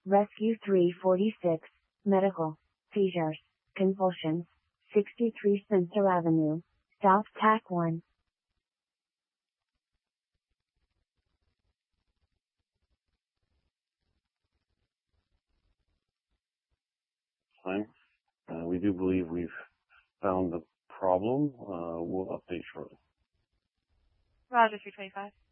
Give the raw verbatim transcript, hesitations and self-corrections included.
Rescue three forty-six, medical, seizures, convulsions, sixty-three Spencer Avenue, South T A C one. Time. Uh, we do believe we've found the problem. Uh, we'll update shortly. Roger, three twenty-five.